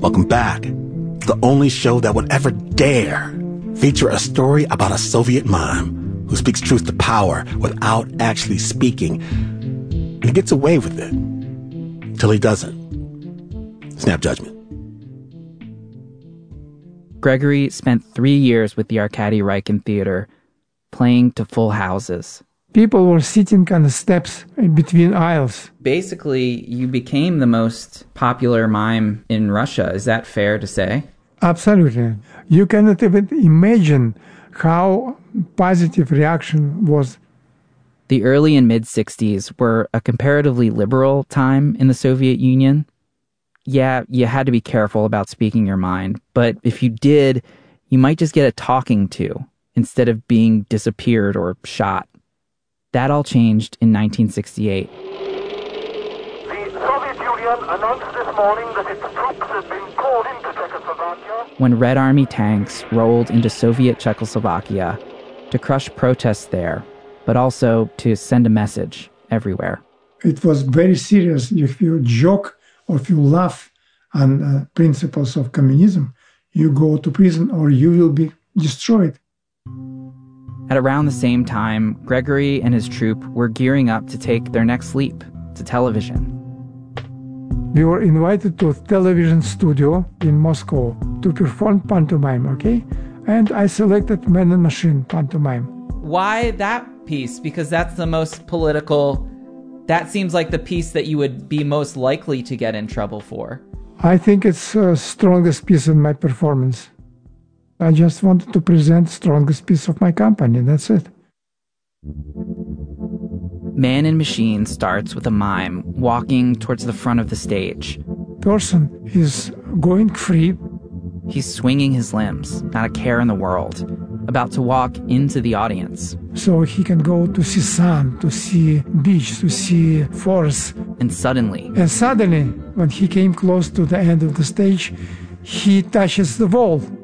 Welcome back to the only show that would ever dare feature a story about a Soviet mime who speaks truth to power without actually speaking. And he gets away with it till he doesn't. Snap judgment. Gregory spent 3 years with the Arkady Raikin Theater, playing to full houses. People were sitting on the steps in between aisles. Basically, you became the most popular mime in Russia. Is that fair to say? Absolutely. You cannot even imagine how positive reaction was. The early and mid-60s were a comparatively liberal time in the Soviet Union. Yeah, you had to be careful about speaking your mind, but if you did, you might just get a talking to instead of being disappeared or shot. That all changed in 1968. The Soviet Union announced this morning that its troops had been called into Czechoslovakia. When Red Army tanks rolled into Soviet Czechoslovakia to crush protests there, but also to send a message everywhere. It was very serious. If you joke or if you laugh on principles of communism, you go to prison or you will be destroyed. At around the same time, Gregory and his troupe were gearing up to take their next leap to television. We were invited to a television studio in Moscow to perform pantomime, okay? And I selected Man and Machine pantomime. Why that piece? Because that's the most political. That seems like the piece that you would be most likely to get in trouble for. I think it's the strongest piece in my performance. I just wanted to present the strongest piece of my company, that's it. Man and Machine starts with a mime walking towards the front of the stage. Person is going free. He's swinging his limbs, not a care in the world, about to walk into the audience. So he can go to see sun, to see beach, to see forest. And suddenly, when he came close to the end of the stage, he touches the wall.